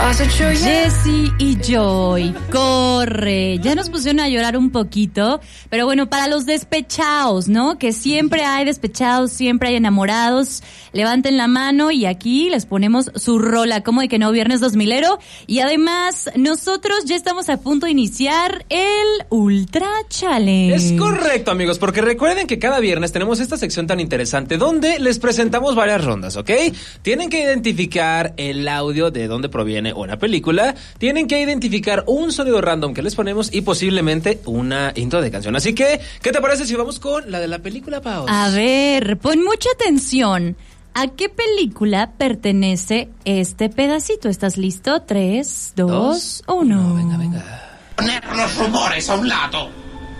Jessie y Joy, corre. Ya nos pusieron a llorar un poquito, pero bueno, para los despechados, ¿no? Que siempre hay despechados, siempre hay enamorados. Levanten la mano y aquí les ponemos su rola, como de que no, Viernes 2000ero. Y además, nosotros ya estamos a punto de iniciar el Ultra Challenge. Es correcto, amigos, porque recuerden que cada viernes tenemos esta sección tan interesante donde les presentamos varias rondas, ¿ok? Tienen que identificar el audio de dónde proviene una película, tienen que identificar un sonido random que les ponemos y posiblemente una intro de canción. Así que, ¿qué te parece si vamos con la de la película, Pau? A ver, pon mucha atención. ¿A qué película pertenece este pedacito? ¿Estás listo? 3, 2, 1. No, venga. Poner los rumores a un lado.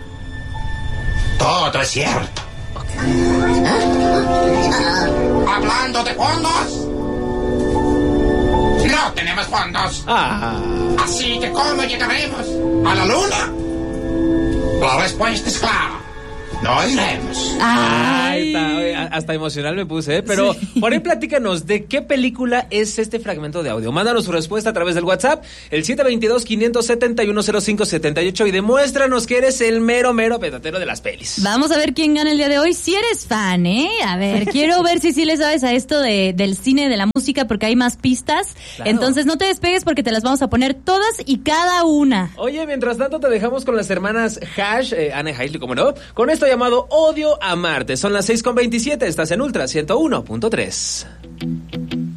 Todo es cierto. Hablando de fondos, no tenemos fondos. Así que ¿cómo llegaremos a la luna? La respuesta es clara. No iremos. Ay, hasta emocional me puse, ¿eh? Pero sí. Por ahí platícanos, ¿de qué película es este fragmento de audio? Mándanos su respuesta a través del WhatsApp, el 722-571-0578, y demuéstranos que eres el mero petatero de las pelis. Vamos a ver quién gana el día de hoy, si eres fan, ¿eh? A ver, quiero ver si sí le sabes a esto del cine, de la música, porque hay más pistas. Claro. Entonces no te despegues porque te las vamos a poner todas y cada una. Oye, mientras tanto te dejamos con las hermanas Hash, Anne Heisley, ¿cómo no? Con esto llamado Odio a Marte. Son las 6:27, estás en Ultra 101.3.